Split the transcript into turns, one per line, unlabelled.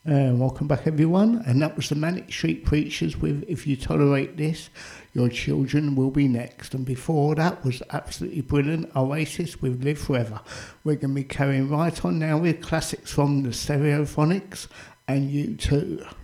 Welcome back, everyone. And that was the Manic Street Preachers with If You Tolerate This, Your Children Will Be Next. And before that was absolutely brilliant, Oasis with Live Forever. We're going to be carrying right on now with classics from the Stereophonics and U2.